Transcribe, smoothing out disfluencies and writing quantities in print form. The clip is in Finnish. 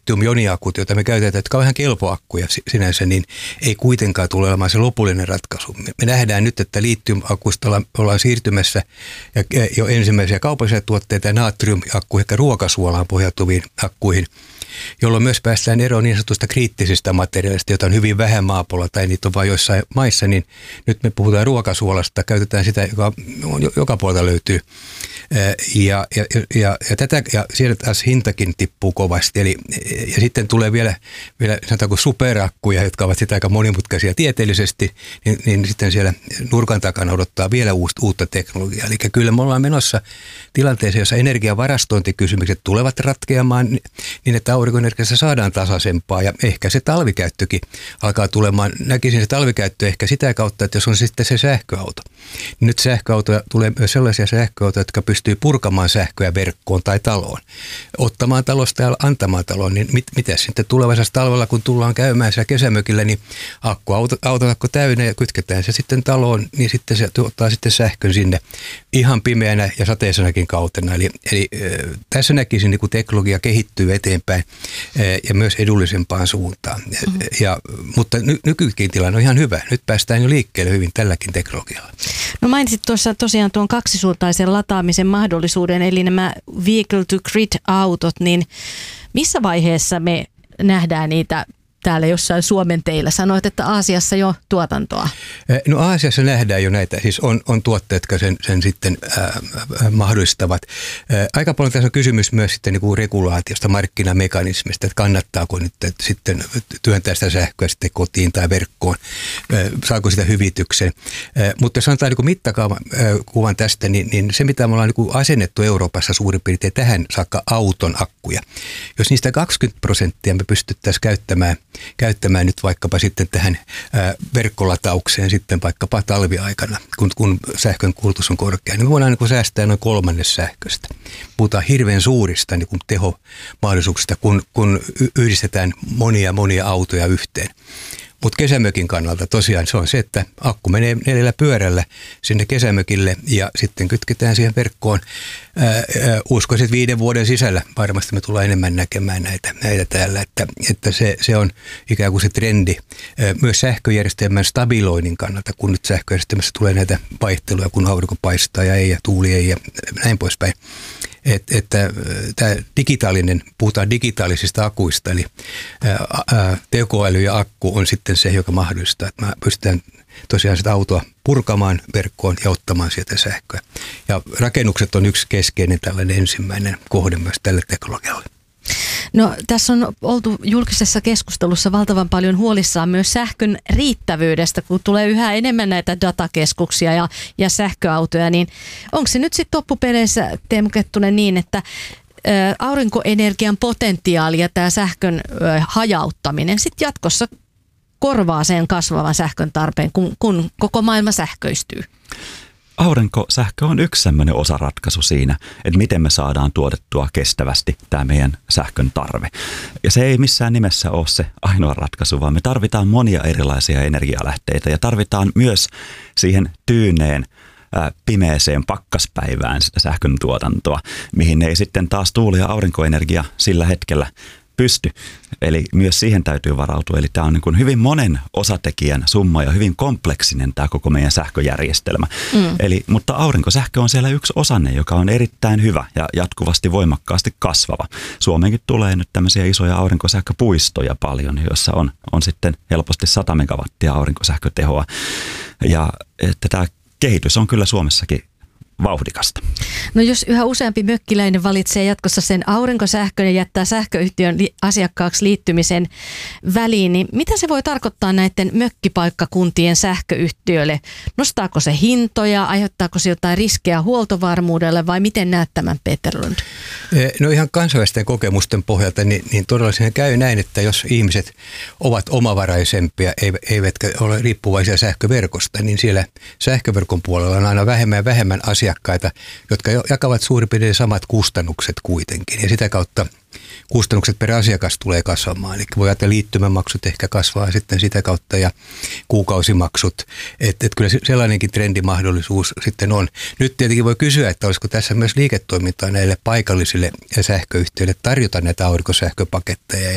litium-ioniakut, joita me käytetään, jotka on ihan kelpoakkuja sinänsä, niin ei kuitenkaan tule olemaan se lopullinen ratkaisu. Me nähdään nyt, että litium-akusta ollaan siirtymässä jo ensimmäisiä kaupallisia tuotteita ja natrium-akkuihin, ehkä ruokasuolaan pohjautuviin akkuihin, jolloin myös päästään eroon niin sanotusta kriittisistä materiaalista, joita on hyvin vähän maapallolla tai niitä on vain joissain maissa, niin nyt me puhutaan ruokasuolasta, käytetään sitä, joka puolelta löytyy. Ja siellä taas hintakin tippuu kovasti. Ja sitten tulee vielä sanotaanko superakkuja, jotka ovat sitä aika monimutkaisia tieteellisesti, niin sitten siellä nurkan takana odottaa vielä uutta teknologiaa. Eli kyllä me ollaan menossa tilanteeseen, jossa energiavarastointikysymykset tulevat ratkeamaan niin, että aurinkoenergiassa saadaan tasaisempaa ja ehkä se talvikäyttökin alkaa tulemaan. Näkisin se talvikäyttö ehkä sitä kautta, että jos on sitten se sähköauto. Niin nyt sähköautoja tulee myös sellaisia sähköautoja, jotka pystyy purkamaan sähköä verkkoon tai taloon. Ottamaan talosta ja antamaan taloon, niin mitä sitten tulevaisuudessa talvella, kun tullaan käymään siellä kesämökillä, niin autoakku täynnä ja kytketään se sitten taloon, niin sitten se tuottaa sitten sähkön sinne ihan pimeänä ja sateisenakin kautena. Eli tässä näkisin, niin kun teknologia kehittyy eteenpäin ja myös edullisempaan suuntaan. Mutta nykykin tilanne on ihan hyvä. Nyt päästään jo liikkeelle hyvin tälläkin teknologialla. No mainitsit tuossa tosiaan tuon kaksisuuntaisen lataamisen mahdollisuuden, eli nämä vehicle to grid-autot, niin missä vaiheessa me nähdään niitä täällä jossain Suomen teillä? Sanoit, että Aasiassa jo tuotantoa. No Aasiassa nähdään jo näitä, siis on tuotteet, jotka sen sitten mahdollistavat. Aika paljon tässä on kysymys myös sitten niin kuin regulaatiosta, markkinamekanismista, että kannattaako nyt sitten työntää sitä sähköä sitten kotiin tai verkkoon, saako sitä hyvityksen. Mutta jos sanotaan niin mittakavan tästä, niin se mitä me ollaan niin asennettu Euroopassa suurin piirtein tähän saakka auton akkuja. Jos niistä 20% me pystyttäisiin käyttämään nyt vaikkapa sitten tähän verkkolataukseen sitten vaikkapa talviaikana, kun sähkön kulutus on korkea, niin me voidaan niin säästää noin 1/3 sähköstä. Puhutaan hirveän suurista niin tehomahdollisuuksista, kun yhdistetään monia autoja yhteen. Mutta kesämökin kannalta tosiaan se on se, että akku menee 4 pyörällä sinne kesämökille ja sitten kytketään siihen verkkoon. Uskoisin, että 5 vuoden sisällä varmasti me tullaan enemmän näkemään näitä täällä, että se on ikään kuin se trendi myös sähköjärjestelmän stabiloinnin kannalta, kun nyt sähköjärjestelmässä tulee näitä vaihteluja, kun aurinko paistaa ja ei ja tuuli ei ja näin poispäin. Että tämä puhutaan digitaalisista akuista, eli tekoäly ja akku on sitten se, joka mahdollistaa, että me pystytään tosiaan sitä autoa purkamaan verkkoon ja ottamaan sieltä sähköä. Ja rakennukset on yksi keskeinen tällainen ensimmäinen kohde myös tälle teknologialle. No tässä on oltu julkisessa keskustelussa valtavan paljon huolissaan myös sähkön riittävyydestä, kun tulee yhä enemmän näitä datakeskuksia ja sähköautoja, niin onko se nyt sitten loppupeleissä, Teemu Kettunen, niin, että aurinkoenergian potentiaali ja tämä sähkön hajauttaminen sitten jatkossa korvaa sen kasvavan sähkön tarpeen, kun koko maailma sähköistyy? Aurinkosähkö on yksi sellainen osaratkaisu siinä, että miten me saadaan tuotettua kestävästi tämä meidän sähkön tarve. Ja se ei missään nimessä ole se ainoa ratkaisu, vaan me tarvitaan monia erilaisia energialähteitä ja tarvitaan myös siihen tyyneen pimeeseen pakkaspäivään sitä sähkön tuotantoa, mihin ei sitten taas tuuli- ja aurinkoenergia sillä hetkellä pysty. Eli myös siihen täytyy varautua. Eli tämä on niin kuin hyvin monen osatekijän summa ja hyvin kompleksinen tämä koko meidän sähköjärjestelmä. Mutta aurinkosähkö on siellä yksi osanne, joka on erittäin hyvä ja jatkuvasti voimakkaasti kasvava. Suomeenkin tulee nyt tämmöisiä isoja aurinkosähköpuistoja paljon, joissa on sitten helposti 100 megawattia aurinkosähkötehoa. Ja että tämä kehitys on kyllä Suomessakin vauhdikasta. No jos yhä useampi mökkiläinen valitsee jatkossa sen aurinkosähkön ja jättää sähköyhtiön asiakkaaksi liittymisen väliin, niin mitä se voi tarkoittaa näiden mökkipaikkakuntien sähköyhtiöille? Nostaako se hintoja, aiheuttaako se jotain riskejä huoltovarmuudelle vai miten näet tämän, Peter Lund? No ihan kansainvälisten kokemusten pohjalta, niin todella siinä käy näin, että jos ihmiset ovat omavaraisempia, eivätkä ole riippuvaisia sähköverkosta, niin siellä sähköverkon puolella on aina vähemmän ja vähemmän asiakkaita, jotka jakavat suurin piirtein samat kustannukset kuitenkin. Ja sitä kautta kustannukset per asiakas tulee kasvamaan. Eli voi ajatella liittymämaksut ehkä kasvaa sitten sitä kautta ja kuukausimaksut. Että kyllä sellainenkin trendimahdollisuus sitten on. Nyt tietenkin voi kysyä, että olisiko tässä myös liiketoimintaa näille paikallisille sähköyhtiöille tarjota näitä aurinkosähköpaketteja